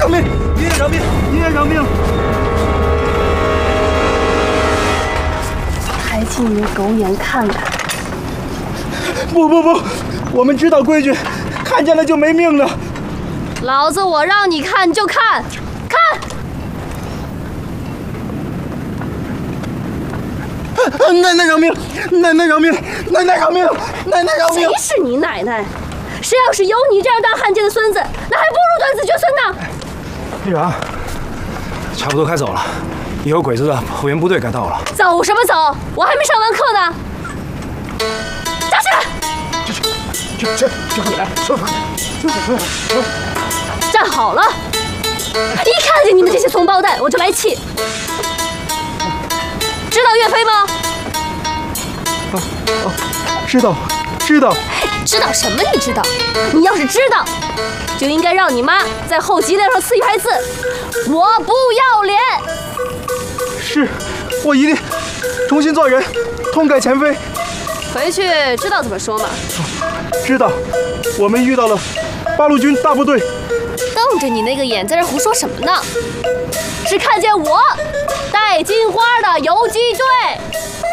偿命！一夜偿命！一夜偿命！ 还请你们狗眼看看。 不，我们知道规矩，看见了就没命的。 老子我让你看就看，看！ 奶奶饶命！奶奶饶命！奶奶饶命！奶奶饶命！ 谁是你奶奶？谁要是有你这样当汉奸的孙子，那还不如断子绝孙呢！ 队长，差不多该走了，以后鬼子的后援部队该到了。 走什么走？我还没上完课呢！站起来！ 这快来！ 站好了！一看见你们这些怂包蛋，我就来气。知道岳飞吗？ 知道。 知道什么？你知道？你要是知道，就应该让你妈在后脊梁上刺一排字：我不要脸。 是，我一定重新做人，痛改前非。 回去知道怎么说吗？ 知道，我们遇到了八路军大部队。 瞪着你那个眼，在这胡说什么呢？是看见我带金花的游击队。